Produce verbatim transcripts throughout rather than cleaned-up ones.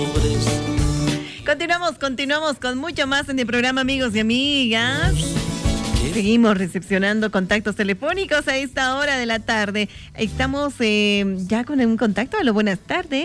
Continuamos, continuamos con mucho más en el programa, amigos y amigas. Seguimos recepcionando contactos telefónicos a esta hora de la tarde. Estamos eh, ya con un contacto. Hola, buenas tardes.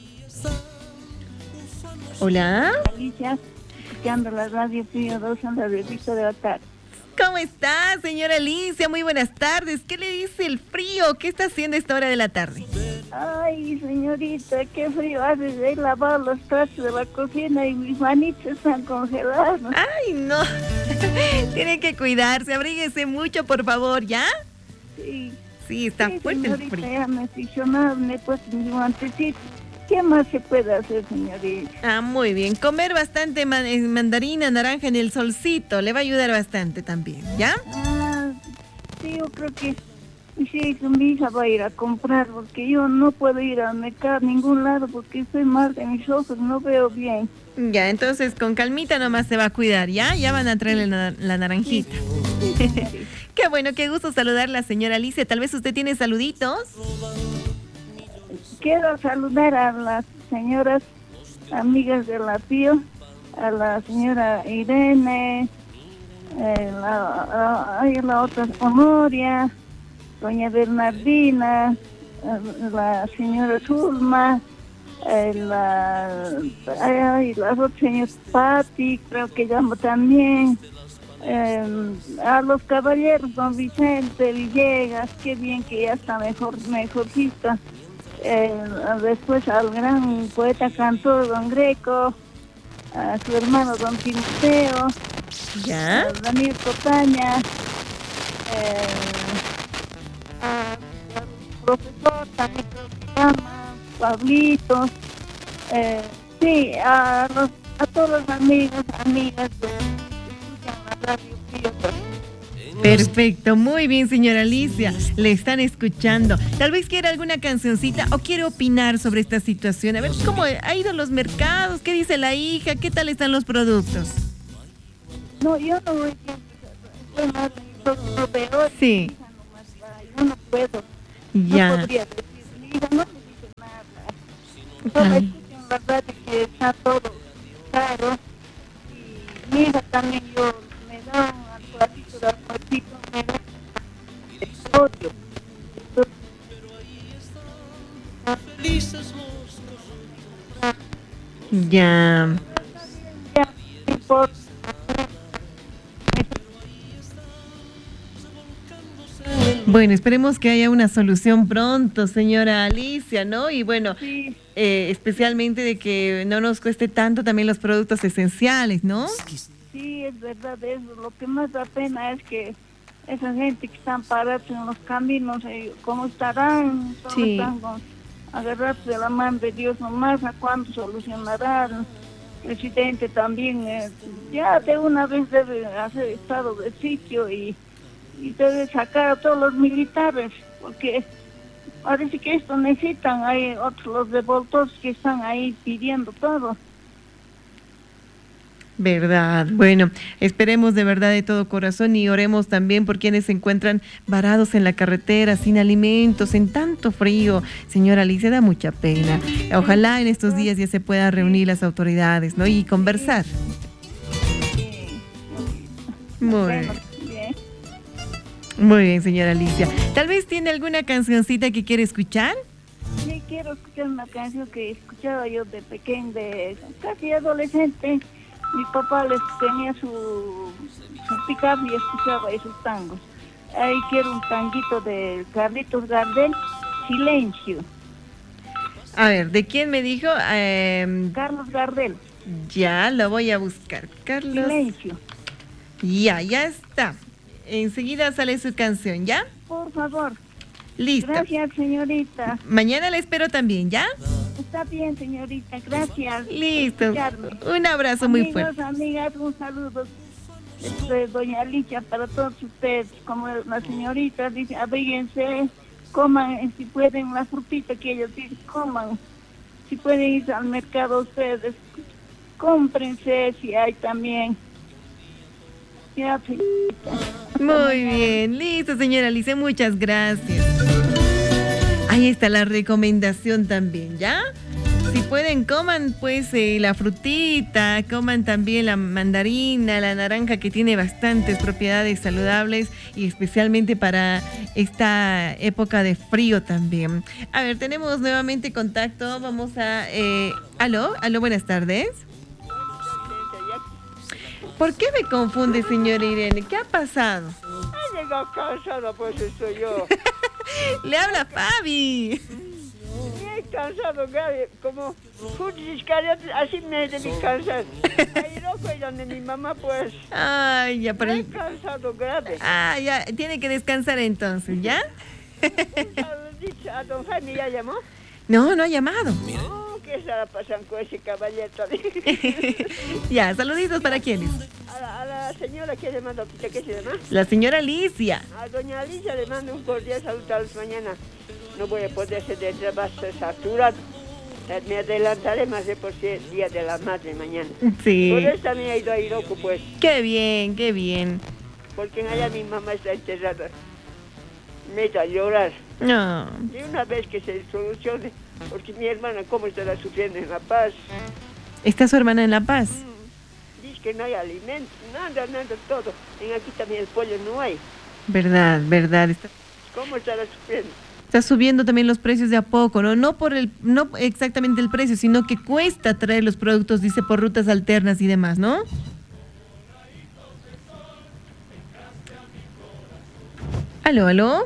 Hola. Alicia, escuchando la radio Pío dos en la revista de la tarde. ¿Cómo está, señora Alicia? Muy buenas tardes. ¿Qué le dice el frío? ¿Qué está haciendo a esta hora de la tarde? Ay, señorita, qué frío hace. He lavado los trastos de la cocina y mis manitas están congeladas. Ay, no. Tiene que cuidarse. Abríguese mucho, por favor, ¿ya? Sí. Sí, está Sí, fuerte el frío. Ya me he aficionado, me he puesto mis guantecitos. ¿Qué más se puede hacer, señorita? Ah, muy bien. Comer bastante man- mandarina, naranja en el solcito. Le va a ayudar bastante también, ¿ya? Ah, sí, yo creo que sí, mi hija va a ir a comprar porque yo no puedo ir al mercado a ningún lado porque estoy mal de mis ojos, no veo bien. Ya, entonces con calmita nomás se va a cuidar, ¿ya? Ya van a traerle la, la naranjita. Sí, sí, Qué bueno, qué gusto saludar a la señora Alicia. Tal vez usted tiene saluditos. Quiero saludar a las señoras amigas de la Pío, a la señora Irene, eh, la, a, a la otra Honoria, doña Bernardina, eh, la señora Zulma, eh, la, ay, las otras señoras Patti, creo que llamo también, eh, a los caballeros, don Vicente Villegas, qué bien que ya está mejor, mejorcito. Eh, después al gran poeta cantor don Greco, a su hermano don Timoteo, ¿Ya? a Daniel Cotaña, eh, al profesor también creo que se llama, Pablito, eh, sí, a, los, a todos los amigos, amigas que escuchan la radio Pío. Perfecto, muy bien, señora Alicia. Le están escuchando. Tal vez quiera alguna cancioncita o quiere opinar sobre esta situación. A ver, ¿cómo ha ido los mercados? ¿Qué dice la hija? ¿Qué tal están los productos? No, yo no voy bien, estoy más de proveedor. Sí. Yo no puedo. Ya. No podría decir, mi hija no me dice nada. Solo Ah. escucho en la radio que está todo caro. Y mi hija también, yo me da un platito de almuercito, me da el pollo. Ya. Ya, no importa. Bueno, esperemos que haya una solución pronto, señora Alicia, ¿no? Y bueno, Sí. eh, especialmente de que no nos cueste tanto también los productos esenciales, ¿no? Sí, es verdad eso. Lo que más da pena es que esa gente que están parados en los caminos, eh, ¿cómo estarán? Solo Sí. están con, agarrarse de la mano de Dios nomás, ¿a cuándo solucionarán? El presidente también, eh, ya de una vez debe hacer estado de sitio y, y debe sacar a todos los militares, porque parece que esto necesitan, hay otros los revoltosos que están ahí pidiendo todo. Verdad. Bueno, esperemos de verdad de todo corazón y oremos también por quienes se encuentran varados en la carretera, sin alimentos, en tanto frío. Señora Alicia, da mucha pena. Ojalá en estos días ya se puedan reunir las autoridades, ¿no? Y conversar. Muy bien. Bien. Muy bien, señora Alicia. Tal vez tiene alguna cancioncita que quiere escuchar. Sí, quiero escuchar una canción que escuchaba yo de pequeño, de casi adolescente. Mi papá les tenía su, su pick-up y escuchaba esos tangos. Ahí quiero un tanguito de Carlitos Gardel, Silencio. A ver, ¿de quién me dijo? Eh, Carlos Gardel, ya lo voy a buscar. Carlos. Silencio. Ya, ya está. Enseguida sale su canción, ¿ya? Por favor. Listo. Gracias, señorita. Mañana la espero también, ¿ya? Está bien, señorita. Gracias. Listo. por escucharme. Un abrazo muy Amigos, fuerte. amigas, un saludo de doña Alicia para todos ustedes. Como la señorita dice, abríguense, coman, si pueden, la frutita que ellos dicen, coman. Si pueden ir al mercado ustedes, cómprense si hay también. Ya, señorita. Muy bien. Listo, señora Alicia. Muchas gracias. Ahí está la recomendación también, ¿ya? Si pueden, coman pues eh, la frutita, coman también la mandarina, la naranja, que tiene bastantes propiedades saludables y especialmente para esta época de frío también. A ver, tenemos nuevamente contacto, vamos a... Eh, aló, aló, buenas tardes. ¿Por qué me confunde, señora Irene? ¿Qué ha pasado? He llegado cansada, pues estoy yo. Le habla Fabi. He cansado, grave, como así me debí cansar. Ahí loco y donde mi mamá, pues. Ay, ya, pero... He cansado, grave. Ah, ya, tiene que descansar entonces, ¿ya? Un saludito a don Jaime, ¿ya llamó? No, no ha llamado. No, ¿qué se la pasan con ese caballero? Ya, saluditos para quiénes. A la, a la señora que le manda, ¿qué se llama? La señora Alicia. A doña Alicia le mando un cordial saludo a las mañanas. No voy a poder ser de trabajo saturado. Me adelantaré más de por sí el día de la madre mañana. Sí. Por eso también he ido a Iroco, pues. Qué bien, qué bien. Porque allá mi mamá está enterrada. Me está a llorar. No. Y una vez que se solucione, porque mi hermana, ¿cómo estará sufriendo en La Paz? ¿Está su hermana en La Paz? Mm, dice que no hay alimento, nada, nada, todo. En aquí también el pollo no hay. Verdad, verdad. Está, ¿Cómo estará sufriendo? está subiendo también los precios de a poco, ¿no? No por el, no exactamente el precio, sino que cuesta traer los productos, dice, por rutas alternas y demás, ¿no? Aló, aló.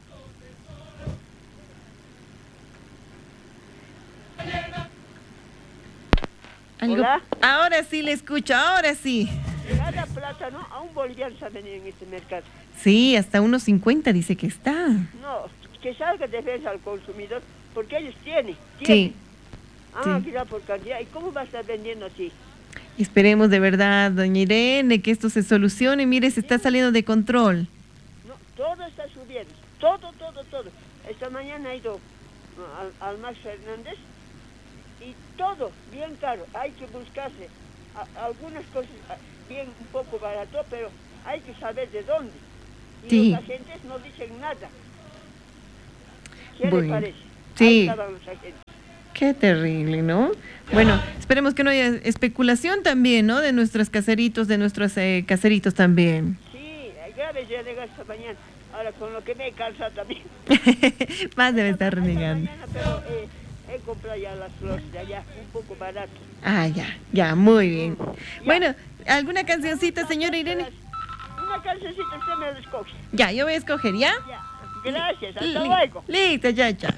¿Algo? Hola. Ahora sí le escucho, ahora sí. Cada plátano a un boliviano se ha venido en este mercado. Sí, hasta unos cincuenta dice que está. No, que salga defensa al consumidor, porque ellos tienen, Sí. tienen. Ah, Sí. quizá por cantidad. ¿Y cómo va a estar vendiendo así? Esperemos de verdad, doña Irene, que esto se solucione. Mire, se está saliendo de control. No, todo está subiendo, todo, todo, todo. Esta mañana he ido al, al Max Fernández y todo bien caro. Hay que buscarse a, algunas cosas a, bien un poco barato, pero hay que saber de dónde. Y Sí. los agentes no dicen nada. ¿Qué Bueno, le parece? sí. Ahí estaban los agentes. Qué terrible, ¿no? Bueno, esperemos que no haya especulación también, ¿no? De nuestros caseritos, de nuestros eh, caseritos también. Sí, grave ya llega esta mañana. Ahora con lo que me cansa también. Más debe estar Esta renegando. mañana, pero eh, he comprado ya las flores de allá, un poco barato. Ah, ya, ya, muy bien. Ya. Bueno, ¿alguna cancioncita, señora Irene? Una cancioncita usted me la escoge. Ya, yo voy a escoger, ¿ya? Ya. Gracias, hasta Li- luego. Listo, ya, ya.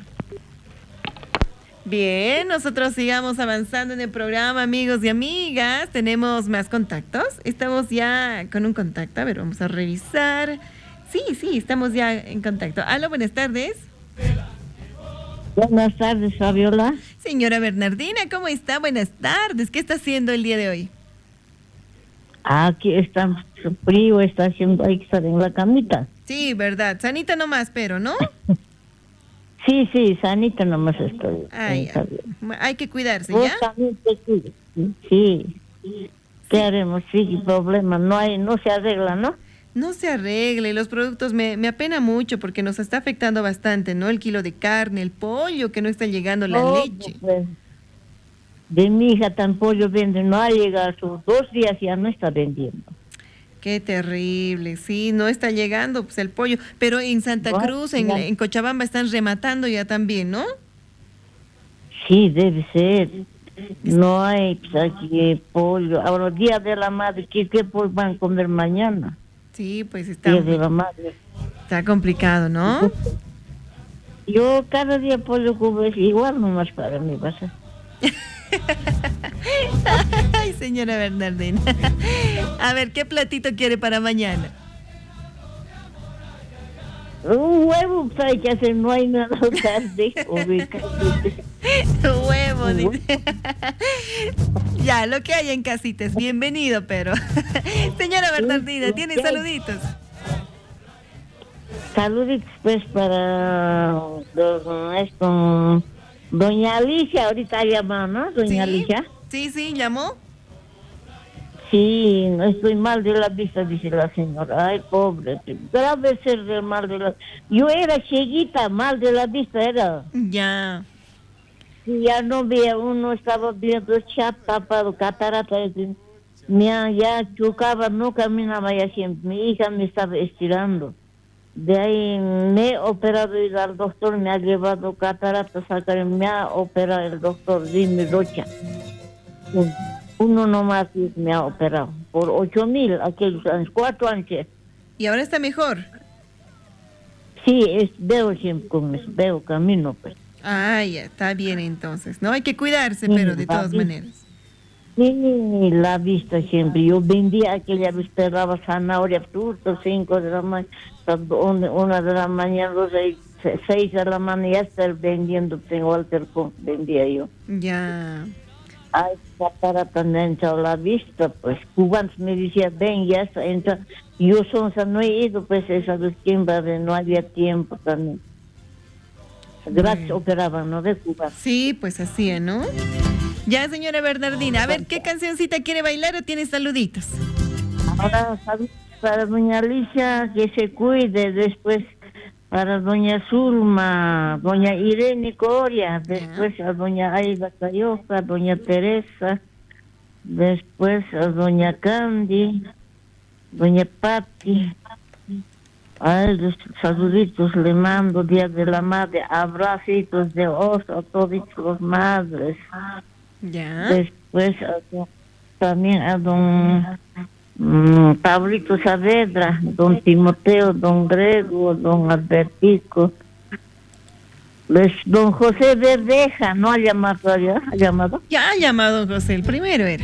Bien, nosotros sigamos avanzando en el programa, amigos y amigas. Tenemos más contactos. Estamos ya con un contacto. A ver, vamos a revisar. Sí, sí, estamos ya en contacto. Aló, buenas tardes. Buenas tardes, Fabiola. Señora Bernardina, ¿cómo está? Buenas tardes. ¿Qué está haciendo el día de hoy? Aquí está frío, está haciendo, hay que estar en la camita. Sí, verdad. Sanita nomás, pero, ¿no? Sí, sí, sanita nomás estoy. Ay, está bien. hay que cuidarse, Vos ¿ya? también te cuidas, sí. ¿Qué haremos? Sí, problema, no hay, no se arregla, ¿no? No se arregle, los productos me, me apena mucho porque nos está afectando bastante, ¿no? El kilo de carne, el pollo, que no está llegando, la No, leche. pues, de mi hija tan pollo vende, no ha llegado, sus dos días ya no está vendiendo. Qué terrible, sí, no está llegando pues el pollo, pero en Santa Bueno, Cruz, en, ya. en Cochabamba están rematando ya también, ¿no? Sí, debe ser. No hay pues, aquí pollo. Ahora, Día de la Madre, ¿qué, qué pollo van a comer mañana? Sí, pues está, Día de la Madre. está complicado, ¿no? Yo cada día pollo como es igual nomás para mí, vas a... Ay, señora Bernardina. A ver, ¿qué platito quiere para mañana? Un huevo pues, hay que hacer, no hay nada tarde. ubicarte. Huevo, dice. Ya, lo que hay en casita es bienvenido, pero... Señora Bernardina, ¿tiene saluditos? Saluditos pues para don- esto, doña Alicia, ahorita llamó, ¿no? Doña ¿Sí? Alicia. Sí, sí, llamó. Sí, no estoy mal de la vista, dice la señora. Ay, pobre, grave ser de mal de la... Yo era cieguita, mal de la vista era. Ya. si ya no veía uno, estaba viendo chat tapado, catarata. Me ya chocaba, no caminaba ya siempre. Mi hija me estaba estirando. De ahí me he operado y al doctor me ha llevado catarata, sacar, me ha operado el doctor Jimmy Rocha. Uno nomás me ha operado por ocho mil aquellos años, cuatro años. ¿Y ahora está mejor? Sí, es, veo siempre con eso, veo camino pues. Ah, ya, está bien entonces. No hay que cuidarse, Sí, pero de todas sí. maneras. Sí, la vista siempre. Yo vendía aquella vez, esperaba zanahoria, frutos, cinco de la mañana, una de la mañana, dos, seis, seis de la mañana, ya estar vendiendo, tengo alter vendía yo. Ya. Ay, para también la vista, pues, cubanos me decían, ven, ya está, entra. Yo sonsa no he ido, pues, esa vez que no había tiempo también. Gracias, Bueno. operaban, ¿no? De Cuba. Sí, pues así, ¿no? Ya, señora Bernardina, a ver, ¿qué cancioncita quiere bailar o tiene saluditos? Ahora, saludos para doña Alicia, que se cuide, después para doña Zulma, doña Irene Coria, después a doña Aida Cayoca, doña Teresa, después a doña Candy, doña Patti. A ellos saluditos le mando, Día de la Madre, abracitos de oso a todos los madres. Ya. Después a, también a don um, Pablito Saavedra, don Timoteo, don Grego, don Albertico, les, don José Verdeja, ¿no ha llamado todavía? ¿Ha llamado? Ya ha llamado José, el primero era.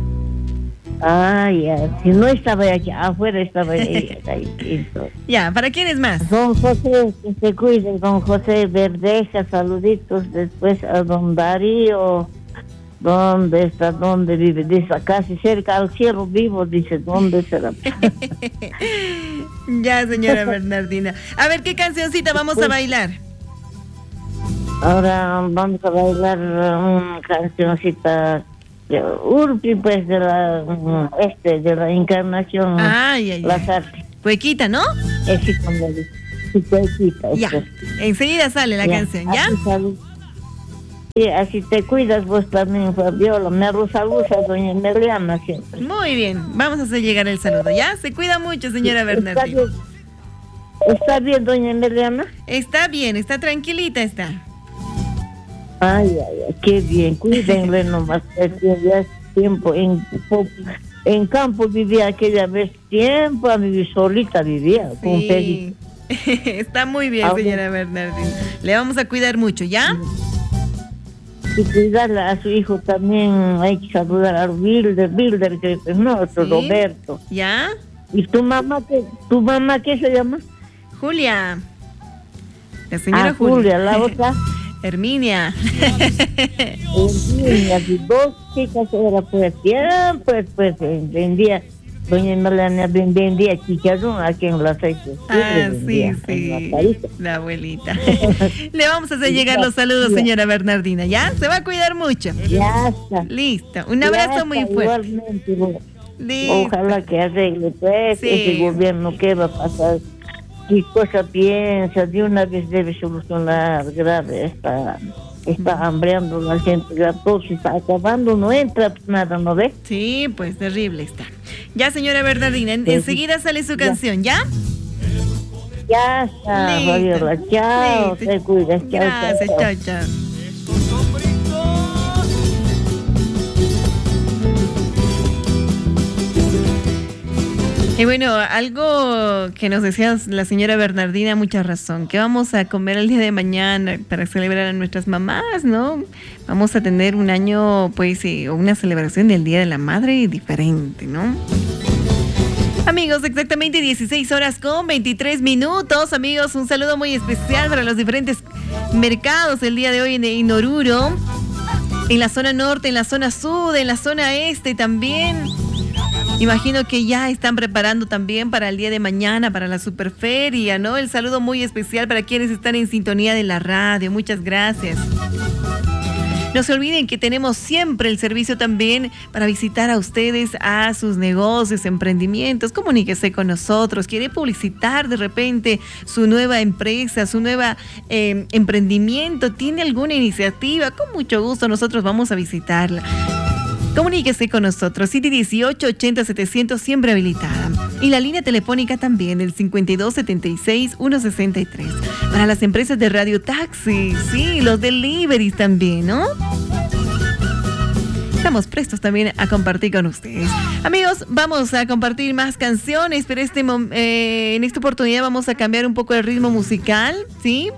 Ah, ya, si no estaba aquí, afuera estaba ahí. ahí, ahí. Ya, ¿para quién es más? Don José, que se cuide, don José Verdeja, saluditos, después a don Darío. ¿Dónde está? ¿Dónde vive? Dice, casi cerca al cielo vivo, dice, ¿dónde será? Ya, señora Bernardina. A ver, ¿qué cancioncita vamos a bailar? Ahora vamos a bailar una cancioncita de Urpi, pues, de la, este, de la Encarnación, Ay, ay, Las ay. Artes. Cuequita, ¿no? Es así como dice, sí, cuequita, Ya, este. enseguida sale la Ya, canción, ¿ya? así sale. Sí, así te cuidas vos también, Fabiola. Me saluda doña Meliana siempre. Muy bien, vamos a hacer llegar el saludo, ¿ya? Se cuida mucho, señora ¿Está Bernardina. bien, ¿Está bien, doña Meliana? Está bien, está tranquilita, está. Ay, ay, ay, qué bien, cuídenle nomás, que ya es tiempo, en, en campo vivía aquella vez, tiempo a vivir solita vivía, con un Sí. Está muy bien, Ahora- señora Bernardina. Le vamos a cuidar mucho, ¿ya? y cuidar a su hijo también, hay que saludar al Bilder, Bilder, que es nuestro, Sí. Roberto. ¿Ya? ¿Y tu mamá qué, tu mamá qué se llama? Julia. La señora Ah, Julia. Julia, la otra. Herminia. Niña, dos chicas era pues tiempo, pues, pues vendía, doña Melania vendía chicharrón aquí en la aceite. Ah, sí, sí. La abuelita. Le vamos a hacer llegar los saludos, señora Bernardina, ¿ya? Se va a cuidar mucho. Ya está. Listo. Un Ya abrazo está, muy fuerte. igualmente, bueno. Listo. Ojalá que arregle pues Sí. ese gobierno que va a pasar. ¿Qué cosa piensa? De una vez debe solucionar grave esta, está hambreando la gente, ya todo se está acabando, no entra nada, ¿no ve? Sí, pues terrible está. Ya, señora Bernardina, en- Pues, enseguida sale su ya. canción, ¿ya? Ya está, Listo. Fabiola, chao, Listo. te cuidas, chao, Gracias, chao, chao. chao, chao. Y bueno, algo que nos decía la señora Bernardina, mucha razón, que vamos a comer el día de mañana para celebrar a nuestras mamás, ¿no? Vamos a tener un año, pues, eh, una celebración del Día de la Madre diferente, ¿no? Amigos, exactamente dieciséis horas con veintitrés minutos. Amigos, un saludo muy especial para los diferentes mercados el día de hoy en, en Oruro, en la zona norte, en la zona sur, en la zona este también. Imagino que ya están preparando también para el día de mañana, para la superferia, ¿no? El saludo muy especial para quienes están en sintonía de la radio. Muchas gracias. No se olviden que tenemos siempre el servicio también para visitar a ustedes, a sus negocios, emprendimientos. Comuníquese con nosotros. ¿Quiere publicitar de repente su nueva empresa, su nueva eh, emprendimiento? ¿Tiene alguna iniciativa? Con mucho gusto nosotros vamos a visitarla. Comuníquese con nosotros, City dieciocho ochenta setecientos, siempre habilitada. Y la línea telefónica también, el cincuenta y dos setenta y seis ciento sesenta y tres. Para las empresas de radio taxi, sí, los deliveries también, ¿no? Estamos prestos también a compartir con ustedes. Amigos, vamos a compartir más canciones, pero este eh, en esta oportunidad vamos a cambiar un poco el ritmo musical, ¿sí?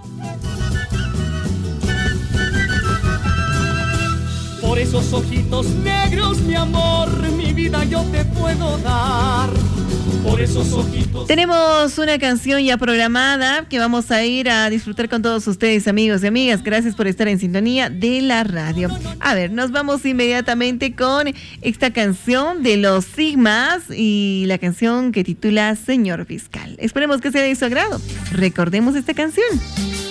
Por esos ojitos negros, mi amor, mi vida yo te puedo dar. Por esos ojitos. Tenemos una canción ya programada que vamos a ir a disfrutar con todos ustedes, amigos y amigas. Gracias por estar en sintonía de la radio. A ver, nos vamos inmediatamente con esta canción de Los Sigmas y la canción que titula Señor Fiscal. Esperemos que sea de su agrado. Recordemos esta canción.